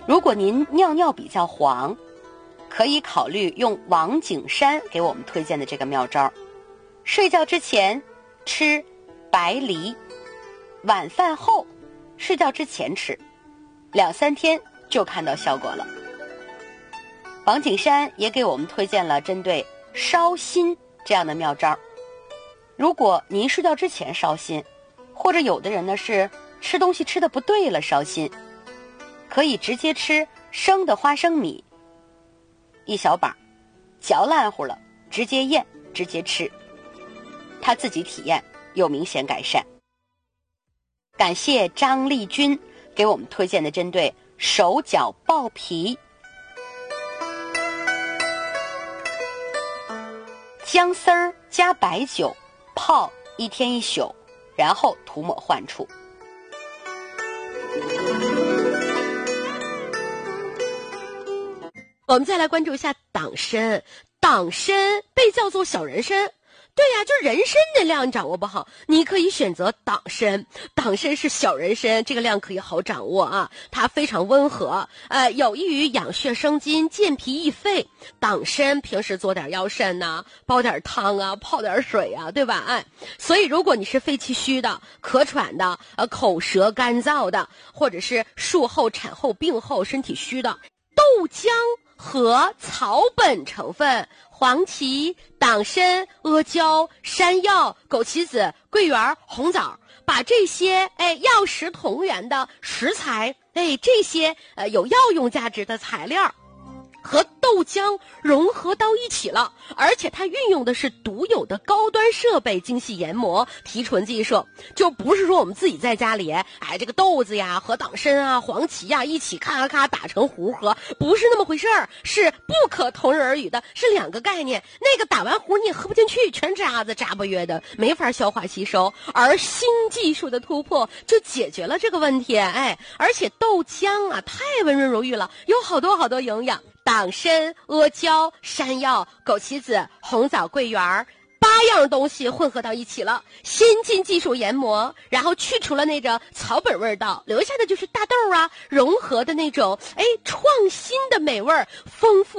如果您尿尿比较黄，可以考虑用王景山给我们推荐的这个妙招。睡觉之前吃白梨，晚饭后睡觉之前吃，2-3天就看到效果了。王景山也给我们推荐了针对烧心这样的妙招。如果您睡觉之前烧心，或者有的人呢是吃东西吃的不对了烧心，可以直接吃生的花生米1小把，嚼烂乎了直接咽直接吃，他自己体验有明显改善。感谢张丽君给我们推荐的针对手脚爆皮，姜丝儿加白酒泡1天1宿，然后涂抹患处。 我们再来关注一下党参。党参被叫做小人参，对呀，就是人参的量掌握不好，你可以选择党参。党参是小人参，这个量可以好掌握啊，它非常温和，有益于养血生津、健脾益肺。党参平时做点药膳呐，煲点汤啊，泡点水啊，对吧？所以如果你是肺气虚的、咳喘的、口舌干燥的，或者是术后、产后、病后身体虚的，豆浆和草本成分黄芪、党参、阿胶、山药、枸杞子、桂圆、红枣，把这些药食同源的食材，这些有药用价值的材料和豆浆融合到一起了，而且它运用的是独有的高端设备精细研磨提纯技术，就不是说我们自己在家里这个豆子呀和党参啊黄芪呀一起咔咔打成糊合，不是那么回事儿，是不可同日而语的，是2个概念。那个打完糊你也喝不进去，全渣子渣巴约的，没法消化吸收，而新技术的突破就解决了这个问题。而且豆浆啊太温润如玉了，有好多好多营养。党参、阿胶、山药、枸杞子、红枣、桂圆8样东西混合到一起了，先进技术研磨，然后去除了那种草本味道，留下的就是大豆啊融合的那种创新的美味，丰富